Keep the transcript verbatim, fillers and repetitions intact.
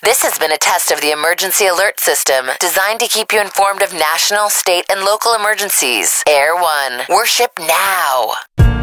This has been a test of the emergency alert system designed to keep you informed of national, state, and local emergencies. Air One. Worship now.